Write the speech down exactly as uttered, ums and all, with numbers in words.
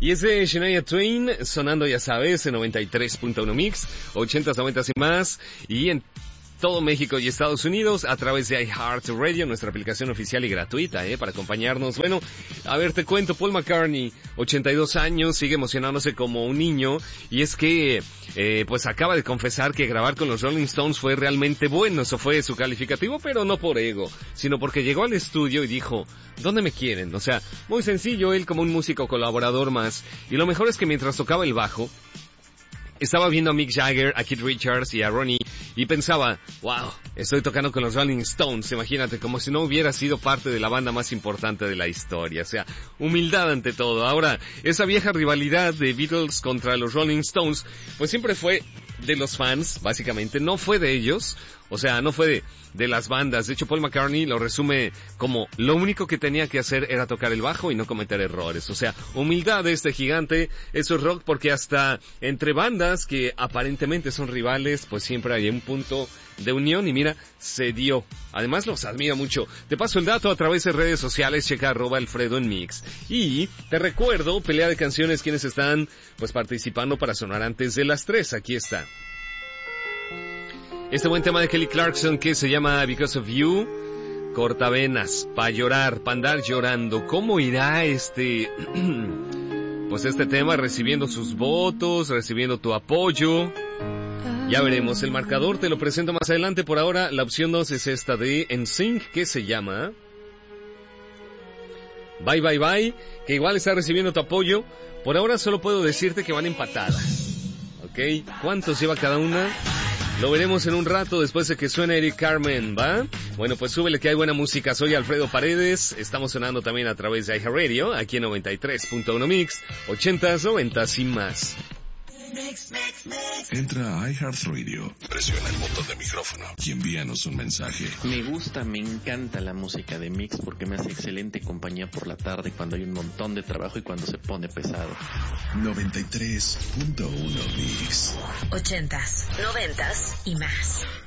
Y es de Shania Twain, sonando, ya sabes, en noventa y tres punto uno Mix, ochentas, noventas y más, y en todo México y Estados Unidos a través de iHeartRadio, nuestra aplicación oficial y gratuita, eh, para acompañarnos. Bueno, a ver, te cuento, Paul McCartney, ochenta y dos años, sigue emocionándose como un niño, y es que, eh, pues acaba de confesar que grabar con los Rolling Stones fue realmente bueno. Eso fue su calificativo, pero no por ego, sino porque llegó al estudio y dijo, ¿dónde me quieren? O sea, muy sencillo, él como un músico colaborador más, y lo mejor es que mientras tocaba el bajo, estaba viendo a Mick Jagger, a Keith Richards y a Ronnie y pensaba, wow, estoy tocando con los Rolling Stones, imagínate, como si no hubiera sido parte de la banda más importante de la historia. O sea, humildad ante todo. Ahora, esa vieja rivalidad de Beatles contra los Rolling Stones, pues siempre fue de los fans, básicamente, no fue de ellos. O sea, no fue de, de las bandas. De hecho, Paul McCartney lo resume como lo único que tenía que hacer era tocar el bajo y no cometer errores. O sea, humildad de este gigante. Eso es rock, porque hasta entre bandas que aparentemente son rivales, pues siempre hay un punto de unión, y mira, se dio. Además los admiro mucho. Te paso el dato a través de redes sociales, checa arroba Alfredo en Mix. Y te recuerdo, pelea de canciones, quienes están pues participando para sonar antes de las tres. Aquí está este buen tema de Kelly Clarkson que se llama Because of You. Cortavenas, pa' llorar, pa' andar llorando. ¿Cómo irá este, pues este tema, recibiendo sus votos, recibiendo tu apoyo? Ya veremos, el marcador te lo presento más adelante. Por ahora, la opción dos es esta de N Sync, que se llama Bye Bye Bye, que igual está recibiendo tu apoyo. Por ahora solo puedo decirte que van empatadas, ¿ok? ¿Cuántos lleva cada una? Lo veremos en un rato después de que suene Eric Carmen, ¿va? Bueno, pues súbele que hay buena música. Soy Alfredo Paredes. Estamos sonando también a través de iHeartRadio, aquí en noventa y tres punto uno Mix, ochentas, noventas y más. Entra a iHeartRadio, presiona el botón de micrófono y envíanos un mensaje. Me gusta, me encanta la música de Mix porque me hace excelente compañía por la tarde cuando hay un montón de trabajo y cuando se pone pesado. noventa y tres punto uno Mix. Ochentas, noventas y más.